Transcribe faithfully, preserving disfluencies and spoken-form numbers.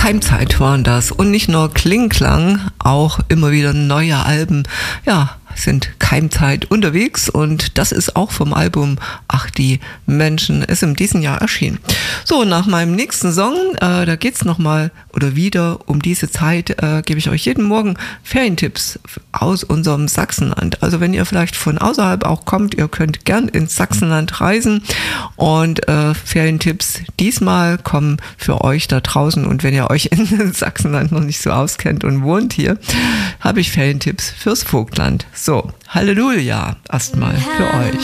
Keimzeit waren das. Und nicht nur Klingklang, auch immer wieder neue Alben. Ja, sind Keimzeit unterwegs und das ist auch vom Album Ach die Menschen, ist in diesem Jahr erschienen. So, nach meinem nächsten Song, äh, da geht's nochmal oder wieder um diese Zeit, äh, gebe ich euch jeden Morgen Ferientipps aus unserem Sachsenland. Also wenn ihr vielleicht von außerhalb auch kommt, ihr könnt gern ins Sachsenland reisen und äh, Ferientipps diesmal kommen für euch da draußen und wenn ihr euch in Sachsenland noch nicht so auskennt und wohnt hier, habe ich Ferientipps fürs Vogtland. So, Halleluja erstmal für euch.